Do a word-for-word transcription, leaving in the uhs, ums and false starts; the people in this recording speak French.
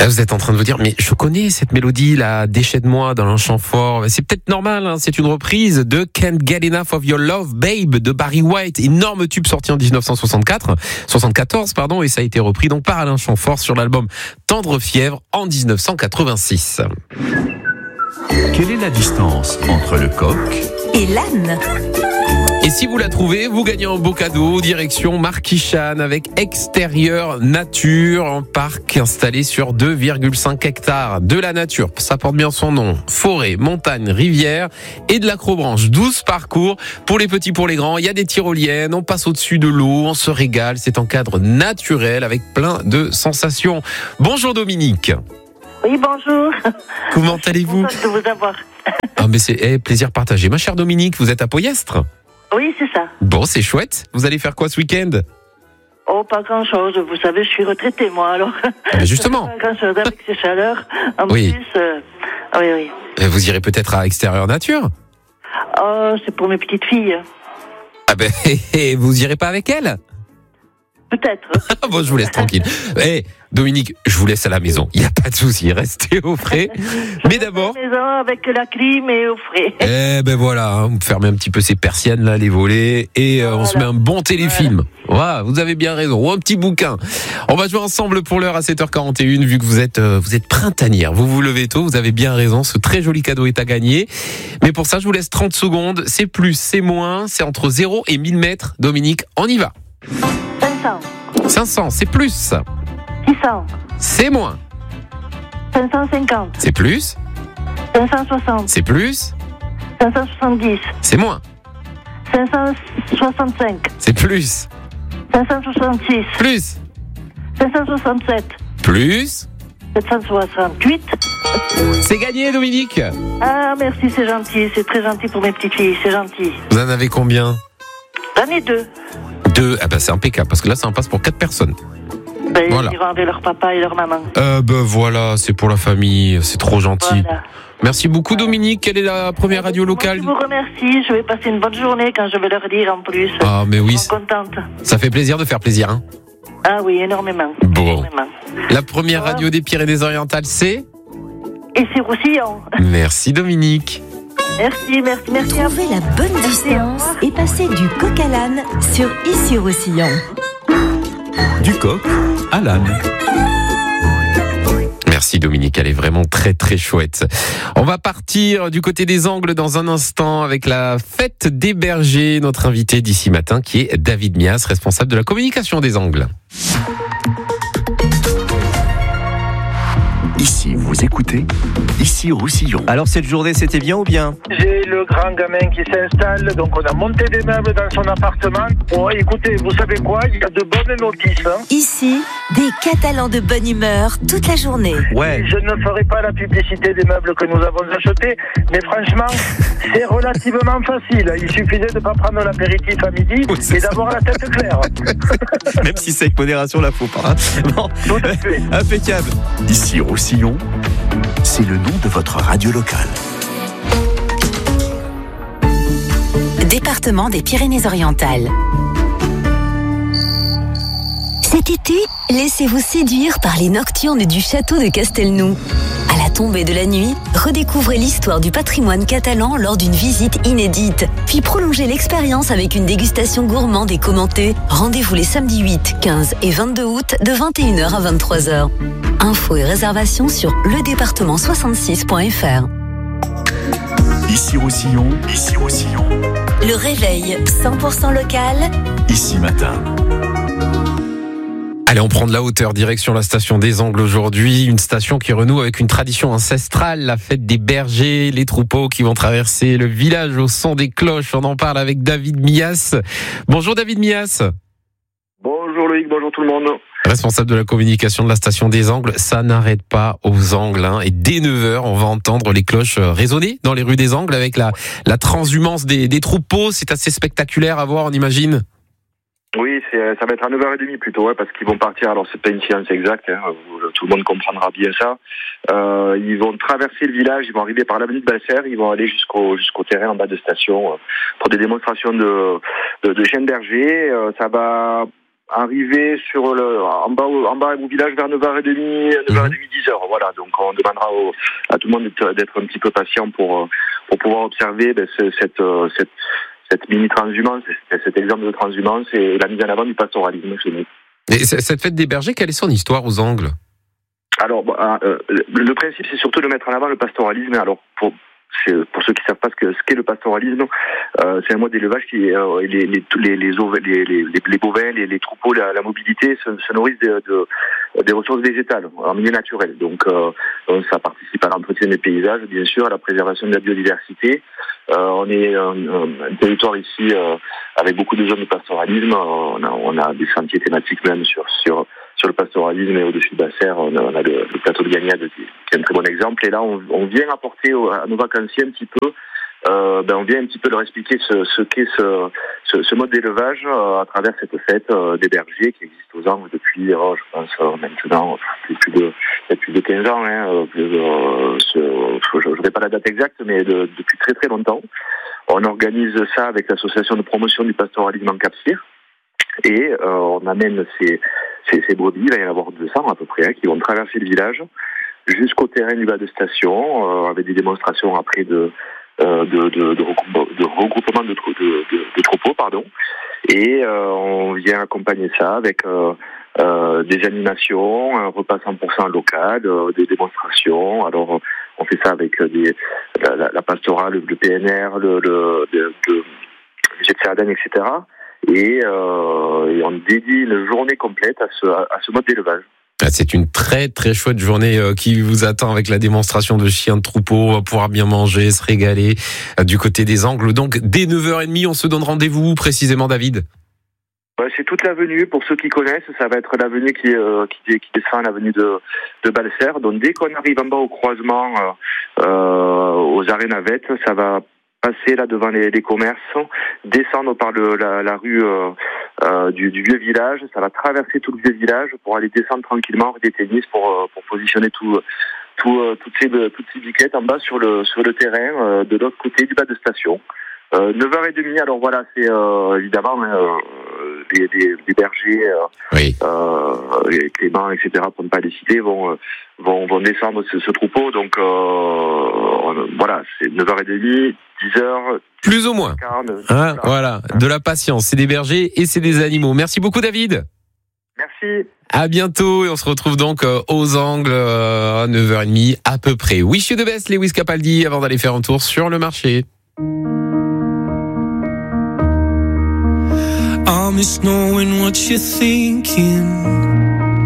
Là, vous êtes en train de vous dire, mais je connais cette mélodie, la Déchets-moi dans un chant fort. C'est peut-être normal, hein, c'est une reprise de Can't Get Enough of Your Love, Babe, de Barry White. Énorme tube sorti en dix-neuf cent soixante-quatre, soixante-quatorze, pardon, et ça a été repris donc par Alain Chamfort sur l'album Tendre Fièvre en dix-neuf cent quatre-vingt-six. Quelle est la distance entre le coq et l'âne? Et si vous la trouvez, vous gagnez un beau cadeau, direction Marquichane avec extérieur nature, un parc installé sur deux virgule cinq hectares. De la nature, ça porte bien son nom. Forêt, montagne, rivière et de l'acrobranche. douze parcours pour les petits, pour les grands. Il y a des tyroliennes, on passe au-dessus de l'eau, on se régale. C'est en cadre naturel avec plein de sensations. Bonjour Dominique. Oui, bonjour. Comment allez-vous? Contente de vous avoir. Ah, mais c'est eh, plaisir partagé. Ma chère Dominique, vous êtes à Poyestre? Oui, c'est ça. Bon, c'est chouette. Vous allez faire quoi ce week-end? Oh, pas grand-chose. Vous savez, je suis retraitée, moi, alors. Ah, mais justement. Pas grand-chose avec ces chaleurs. En Oui. plus, euh... oui, oui. Vous irez peut-être à extérieur nature? Oh, c'est pour mes petites filles. Ah ben, vous irez pas avec elles? Peut-être. Bon, je vous laisse tranquille. Eh, Dominique, je vous laisse à la maison. Il n'y a pas de souci, restez au frais. Mais d'abord... À la maison avec la clim et au frais. Eh ben voilà, hein, vous fermez un petit peu ces persiennes là, les volets, et euh, Voilà. on se met un bon téléfilm. Voilà. Voilà, vous avez bien raison, ou un petit bouquin. On va jouer ensemble pour l'heure à sept heures quarante et une, vu que vous êtes euh, vous êtes printanière. Vous vous levez tôt, vous avez bien raison, ce très joli cadeau est à gagner. Mais pour ça, je vous laisse trente secondes. C'est plus, c'est moins, c'est entre zéro et mille mètres. Dominique, on y va. cinq cents. cinq cents, c'est plus. six cents. C'est moins. cinq cent cinquante. C'est plus. cinq cent soixante. C'est plus. cinq cent soixante-dix. C'est moins. cinq cent soixante-cinq. C'est plus. cinq cent soixante-six. Plus. cinq cent soixante-sept. Plus. sept cent soixante-huit. C'est gagné, Dominique. Ah, merci, c'est gentil. C'est très gentil pour mes petites filles. C'est gentil. Vous en avez combien? J'en ai deux. Deux. Ah bah c'est impeccable, parce que là, ça en passe pour quatre personnes. Ben, Voilà. Ils iront avec leur papa et leur maman. Euh, ben voilà, c'est pour la famille, c'est trop gentil. Voilà. Merci beaucoup, Dominique. Quelle est la première radio locale? Moi, je vous remercie. Je vais passer une bonne journée quand je vais leur dire en plus. Ah, mais oui, Ils sont contentes. ça fait plaisir de faire plaisir, hein. Ah oui, énormément. Bon. Énormément. La première radio des Pyrénées-Orientales, c'est... Et c'est Roussillon. Merci, Dominique. Merci, merci, merci à vous. Trouvez la bonne distance et passez du coq à l'âne sur Ici Roussillon. Du coq à l'âne. Merci Dominique, elle est vraiment très très chouette. On va partir du côté des Angles dans un instant avec la fête des bergers, notre invité d'ici matin qui est David Mias, responsable de la communication des Angles. Ici, vous écoutez Ici Roussillon. Alors cette journée, c'était bien ou bien? J'ai le grand gamin qui s'installe, donc on a monté des meubles dans son appartement. Bon, écoutez, vous savez quoi? Il y a de bonnes notices. Hein. Ici, des Catalans de bonne humeur toute la journée. Ouais. Je ne ferai pas la publicité des meubles que nous avons achetés, mais franchement, c'est relativement facile. Il suffisait de ne pas prendre l'apéritif à midi Oui, c'est et ça. d'avoir la tête claire. Même si c'est avec modération, la faut pas. Hein. Bon, Tout à fait. impeccable. Ici Roussillon, c'est le nom de votre radio locale. Département des Pyrénées-Orientales. Cet été, laissez-vous séduire par les nocturnes du château de Castelnou. À la tombée de la nuit, redécouvrez l'histoire du patrimoine catalan lors d'une visite inédite. Puis prolongez l'expérience avec une dégustation gourmande et commentée. Rendez-vous les samedis huit, quinze et vingt-deux août de vingt et une heures à vingt-trois heures. Infos et réservations sur le département soixante-six point f r. Ici Roussillon, ici Roussillon, Le réveil cent pour cent local. ici matin. Allez, on prend de la hauteur, direction la station des Angles aujourd'hui, une station qui renoue avec une tradition ancestrale, la fête des bergers, les troupeaux qui vont traverser le village au son des cloches. On en parle avec David Mias. Bonjour David Mias. Bonjour Loïc, bonjour tout le monde. Responsable de la communication de la station des Angles, ça n'arrête pas aux Angles. Hein. Et dès neuf heures, on va entendre les cloches résonner dans les rues des Angles avec la, la transhumance des, des troupeaux. C'est assez spectaculaire à voir, on imagine. Oui, c'est, ça va être à neuf heures trente plutôt, ouais, parce qu'ils vont partir, alors c'est pas une science exacte, hein, tout le monde comprendra bien ça. Euh, ils vont traverser le village, ils vont arriver par l'avenue de Balser, ils vont aller jusqu'au jusqu'au terrain en bas de station euh, pour des démonstrations de, de, de chiens de berger. Euh, ça va arriver sur le, en bas, en bas au village vers neuf heures trente, neuf heures trente, dix heures. Voilà. Donc, on demandera au, à tout le monde d'être, d'être un petit peu patient pour, pour pouvoir observer ben, ce, cette, cette, cette mini transhumance, cet exemple de transhumance et la mise en avant du pastoralisme chez nous. Et cette fête des bergers, quelle est son histoire aux Angles? Alors, euh, le principe, c'est surtout de mettre en avant le pastoralisme. Alors, pour, c'est, pour ceux qui ne savent pas ce, que, ce qu'est le pastoralisme, euh, c'est un mode d'élevage qui, euh, les, les, les, les, les, les, les bovins, les, les troupeaux, la, la mobilité se, se nourrissent de, de, des ressources végétales en milieu naturel. Donc, euh, donc, ça participe à l'entretien des paysages, bien sûr, à la préservation de la biodiversité. Euh, on est un, un, un territoire ici euh, avec beaucoup de zones de pastoralisme. On a, on a des sentiers thématiques même sur sur sur le pastoralisme et au-dessus de Basser, on a, on a le, le plateau de Gagnade qui, qui est un très bon exemple. Et là, on, on vient apporter au, à nos vacanciers un petit peu, euh, ben on vient un petit peu leur expliquer ce, ce qu'est ce, ce, ce mode d'élevage euh, à travers cette fête euh, des bergers qui existe aux Angles depuis, oh, je pense euh, maintenant, plus de plus de quinze ans. Hein, euh, euh, ce, je n'aurai pas la date exacte, mais de, depuis très très longtemps. On organise ça avec l'association de promotion du pastoralisme en Cap-Cyr et euh, on amène ces Ces, ces brebis, il va y en avoir deux cents à peu près, hein, qui vont traverser le village jusqu'au terrain du bas de station, euh, avec des démonstrations après de, euh, de, de, de, regroupement, de regroupement de, de, de, de troupeaux, pardon. Et euh, on vient accompagner ça avec euh, euh, des animations, un repas cent pour cent local, euh, des démonstrations. Alors on fait ça avec des, la, la, la pastorale, le P N R, le, le, le, le Jet de Sardaigne, et cetera. Et, euh, et on dédie une journée complète à ce, à ce mode d'élevage. C'est une très très chouette journée qui vous attend avec la démonstration de chiens de troupeau. On va pouvoir bien manger, se régaler du côté des Angles. Donc dès neuf heures trente, on se donne rendez-vous précisément, David? Ouais, c'est toute l'avenue. Pour ceux qui connaissent, ça va être l'avenue qui, euh, qui, qui descend l'avenue de, de Balser. Donc dès qu'on arrive en bas au croisement euh, euh, aux arrêts navettes, ça va passer là devant les, les commerces, descendre par le, la, la rue euh, euh, du, du vieux village, ça va traverser tout le vieux village pour aller descendre tranquillement rue des Tennis pour, euh, pour positionner tout, tout, euh, toutes ces toutes ces biquettes en bas sur le sur le terrain euh, de l'autre côté du bas de station. Euh, neuf heures trente, alors voilà, c'est euh, évidemment euh, des, des, des bergers, euh, oui. euh, Clément, et cetera, pour ne pas les citer, vont, vont, vont descendre ce, ce troupeau. Donc euh, on, voilà, c'est neuf heures trente, dix heures. Plus ou moins. quarante, hein, voilà, de la patience. C'est des bergers et c'est des animaux. Merci beaucoup, David. Merci. À bientôt et on se retrouve donc aux Angles à neuf heures trente à peu près. Wish you the best, Lewis Capaldi, avant d'aller faire un tour sur le marché. I miss knowing what you're thinking.